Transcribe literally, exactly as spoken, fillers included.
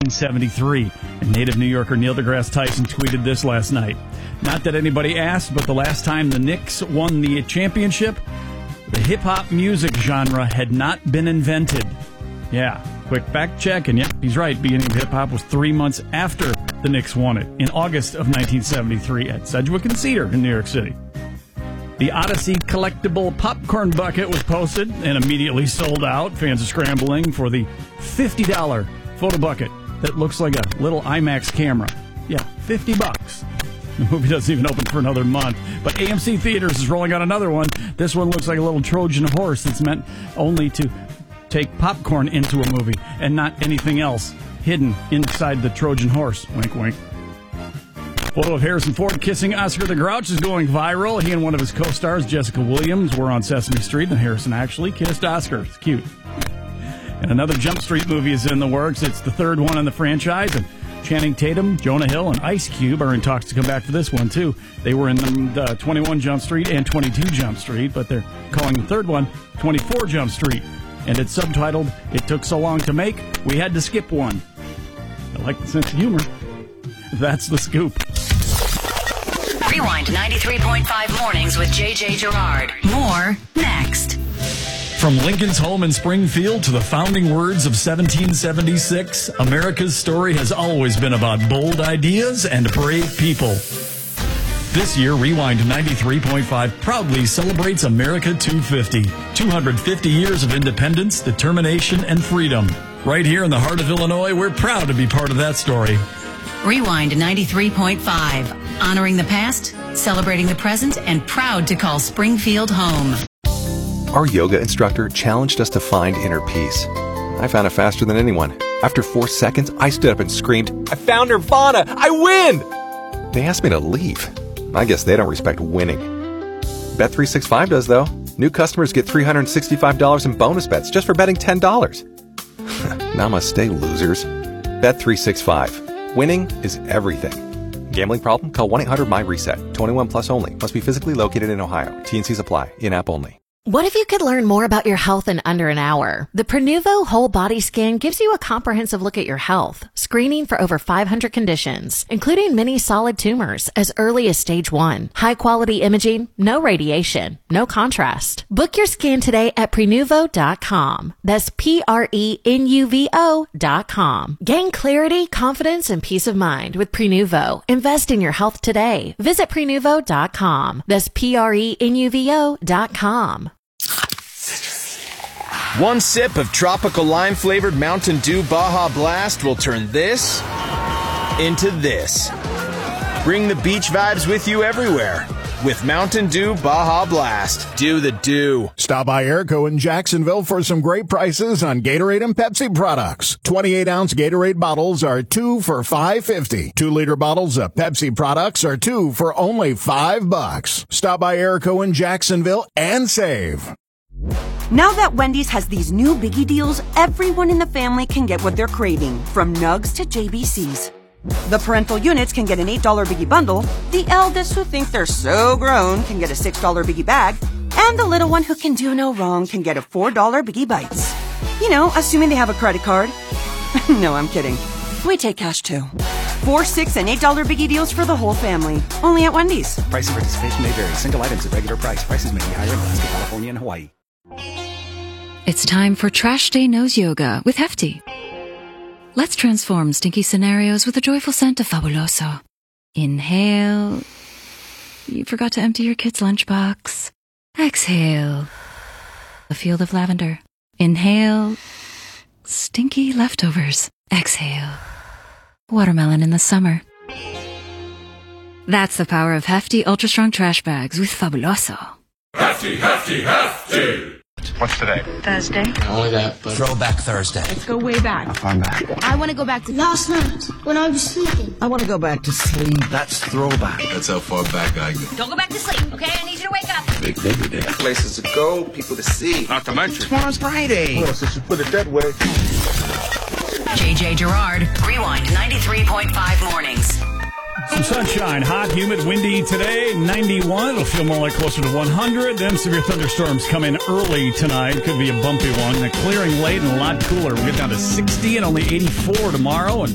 nineteen seventy-three. And native New Yorker Neil deGrasse Tyson tweeted this last night. Not that anybody asked, but the last time the Knicks won the championship, the hip-hop music genre had not been invented. Yeah, quick fact check, and yep, he's right. Beginning of hip-hop was three months after the Knicks won it, in August of nineteen seventy-three at Sedgwick and Cedar in New York City. The Odyssey collectible popcorn bucket was posted and immediately sold out. Fans are scrambling for the fifty dollars photo bucket that looks like a little IMAX camera. Yeah, fifty bucks. The movie doesn't even open for another month. But A M C Theaters is rolling out another one. This one looks like a little Trojan horse that's meant only to take popcorn into a movie and not anything else hidden inside the Trojan horse. Wink, wink. Photo of Harrison Ford kissing Oscar the Grouch is going viral. He and one of his co-stars, Jessica Williams, were on Sesame Street, and Harrison actually kissed Oscar. It's cute. And another Jump Street movie is in the works. It's the third one in the franchise, and Channing Tatum, Jonah Hill, and Ice Cube are in talks to come back for this one, too. They were in the uh, twenty-one Jump Street and twenty-two Jump Street, but they're calling the third one twenty-four Jump Street. And it's subtitled, "It Took So Long to Make, We Had to Skip One." I like the sense of humor. That's the scoop. Rewind ninety-three point five mornings with J J Gerard. More next. From Lincoln's home in Springfield to the founding words of seventeen seventy-six, America's story has always been about bold ideas and brave people. This year, Rewind ninety-three point five proudly celebrates America two fifty. two hundred fifty years of independence, determination, and freedom. Right here in the heart of Illinois, we're proud to be part of that story. Rewind ninety-three point five. Honoring the past, celebrating the present, and proud to call Springfield home. Our yoga instructor challenged us to find inner peace. I found it faster than anyone. After four seconds, I stood up and screamed, "I found Nirvana! I win!" They asked me to leave. I guess they don't respect winning. Bet three sixty-five does, though. New customers get three hundred sixty-five dollars in bonus bets just for betting ten dollars. Namaste, losers. Bet three sixty-five. Winning is everything. Gambling problem? Call one eight hundred my reset. twenty-one plus only. Must be physically located in Ohio. T and Cs apply. In-app only. What if you could learn more about your health in under an hour? The Prenuvo Whole Body Scan gives you a comprehensive look at your health, screening for over five hundred conditions, including many solid tumors as early as stage one. High quality imaging, no radiation, no contrast. Book your scan today at Prenuvo dot com. That's P R E N U V O dot com. Gain clarity, confidence, and peace of mind with Prenuvo. Invest in your health today. Visit Prenuvo dot com. That's P R E N U V O dot com. One sip of tropical lime-flavored Mountain Dew Baja Blast will turn this into this. Bring the beach vibes with you everywhere with Mountain Dew Baja Blast. Do the do. Stop by Airco in Jacksonville for some great prices on Gatorade and Pepsi products. twenty-eight ounce Gatorade bottles are two for five fifty. two liter bottles of Pepsi products are two for only five bucks. Stop by Airco in Jacksonville and save. Now that Wendy's has these new biggie deals, everyone in the family can get what they're craving, from nugs to J B Cs. The parental units can get an eight dollar biggie bundle, the eldest who think they're so grown can get a six dollar biggie bag, and the little one who can do no wrong can get a four dollar biggie bites. You know, assuming they have a credit card. No, I'm kidding. We take cash too. Four, six, and eight dollar biggie deals for the whole family. Only at Wendy's. Price and participation may vary. Single items at regular price. Prices may be higher in Alaska, California, and Hawaii. It's time for Trash Day Nose Yoga with Hefty. Let's transform stinky scenarios with a joyful scent of Fabuloso. Inhale. You forgot to empty your kid's lunchbox. Exhale. A field of lavender. Inhale. Stinky leftovers. Exhale. Watermelon in the summer. That's the power of Hefty Ultra Strong Trash Bags with Fabuloso. Hefty, Hefty, Hefty! What's today? Thursday. Not only that, but Throwback Thursday. Let's go way back. I'm back. I want to go back to last night when I was sleeping. I want to go back to sleep. That's throwback. That's how far back I go. Don't go back to sleep, okay? I need you to wake up. Big baby day. Places to go, people to see. Not to mention, tomorrow's Friday. Well, since you put it that way. J J Gerard, Rewind ninety-three point five mornings. Some sunshine, hot, humid, windy today, ninety-one. It'll feel more like closer to one hundred. Then severe thunderstorms come in early tonight. Could be a bumpy one. The clearing late and a lot cooler. We'll get down to sixty and only eighty-four tomorrow. And